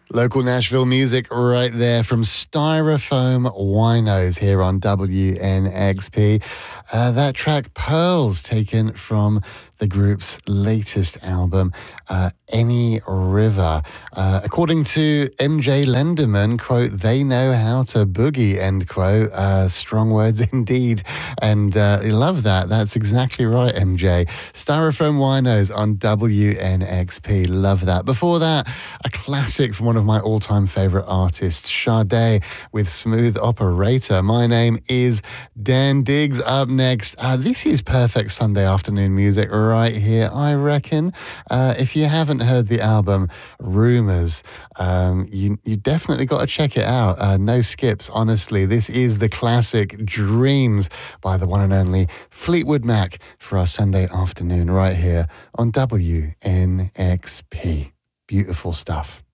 Local Nashville music right there from Styrofoam Winos here on WNXP. That track, Pearls, taken from the group's latest album, Any River. According to MJ Lenderman, quote, "They know how to boogie," end quote. Strong words indeed. And I love that. That's exactly right, MJ. Styrofoam Winos on WNXP. Love that. Before that, a classic from one of my all-time favorite artists, Sade, with Smooth Operator. My name is Dan Diggs. Up next, this is perfect Sunday afternoon music right here, I reckon. If you haven't heard the album Rumours, you definitely got to check it out. No skips, honestly. This is the classic Dreams by the one and only Fleetwood Mac for our Sunday afternoon right here on WNXP. Beautiful stuff.